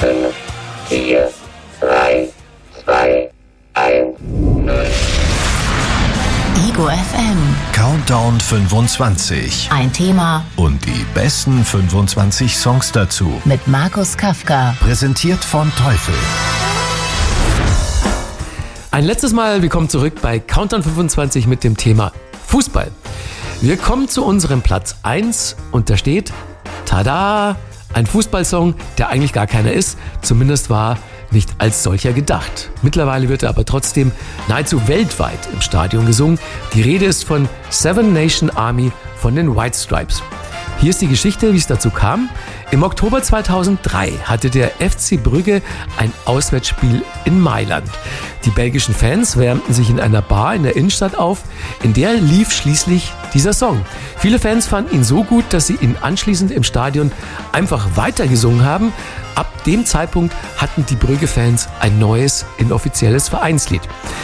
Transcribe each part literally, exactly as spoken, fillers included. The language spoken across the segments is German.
fünf, vier, drei, zwei, eins, null. Ego F M. Countdown fünfundzwanzig. Ein Thema Und die besten fünfundzwanzig Songs dazu. mit Markus Kafka. Präsentiert von Teufel. Ein letztes Mal, wir kommen zurück bei Countdown fünfundzwanzig mit dem Thema Fußball. Wir kommen zu unserem Platz eins und da steht, tada, ein Fußballsong, der eigentlich gar keiner ist, zumindest war nicht als solcher gedacht. Mittlerweile wird er aber trotzdem nahezu weltweit im Stadion gesungen. Die Rede ist von Seven Nation Army von den White Stripes. Hier ist die Geschichte, wie es dazu kam. Im Oktober zweitausenddrei hatte der F C Brügge ein Auswärtsspiel in Mailand. Die belgischen Fans wärmten sich in einer Bar in der Innenstadt auf, in der lief schließlich dieser Song. Viele Fans fanden ihn so gut, dass sie ihn anschließend im Stadion einfach weitergesungen haben. Ab dem Zeitpunkt hatten die Brügge-Fans ein neues, inoffizielles Vereinslied.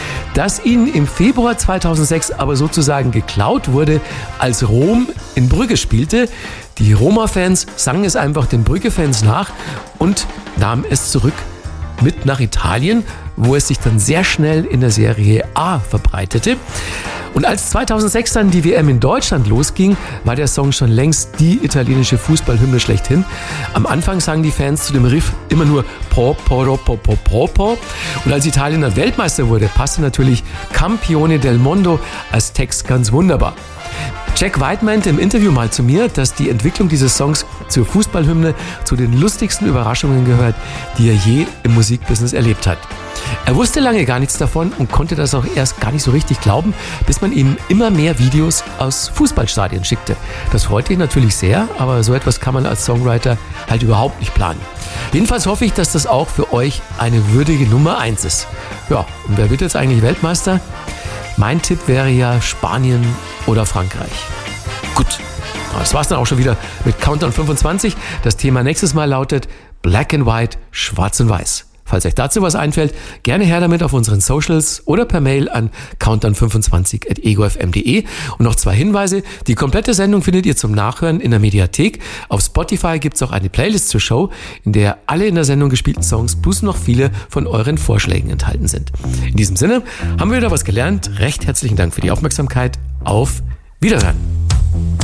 Das ihnen im Februar zweitausendsechs aber sozusagen geklaut wurde, als Rom in Brügge spielte. Die Roma-Fans sangen es einfach den Brügge-Fans nach und nahmen es zurück mit nach Italien, wo es sich dann sehr schnell in der Serie A verbreitete. Und als zweitausendsechs dann die W M in Deutschland losging, war der Song schon längst die italienische Fußballhymne schlechthin. Am Anfang sangen die Fans zu dem Riff immer nur po, po, po, po, po, po. Und als Italien dann Weltmeister wurde, passte natürlich Campione del Mondo als Text ganz wunderbar. Jack White meinte im Interview mal zu mir, dass die Entwicklung dieses Songs zur Fußballhymne zu den lustigsten Überraschungen gehört, die er je im Musikbusiness erlebt hat. Er wusste lange gar nichts davon und konnte das auch erst gar nicht so richtig glauben, bis man ihm immer mehr Videos aus Fußballstadien schickte. Das freut ihn natürlich sehr, aber so etwas kann man als Songwriter halt überhaupt nicht planen. Jedenfalls hoffe ich, dass das auch für euch eine würdige Nummer eins ist. Ja, und wer wird jetzt eigentlich Weltmeister? Mein Tipp wäre ja Spanien oder Frankreich. Gut, das war's dann auch schon wieder mit Countdown fünfundzwanzig. Das Thema nächstes Mal lautet Black and White, Schwarz und Weiß. Falls euch dazu was einfällt, gerne her damit auf unseren Socials oder per Mail an countdown fünfundzwanzig at ego f m punkt de. Und noch zwei Hinweise. Die komplette Sendung findet ihr zum Nachhören in der Mediathek. Auf Spotify gibt es auch eine Playlist zur Show, in der alle in der Sendung gespielten Songs plus noch viele von euren Vorschlägen enthalten sind. In diesem Sinne haben wir wieder was gelernt. Recht herzlichen Dank für die Aufmerksamkeit. Auf Wiederhören.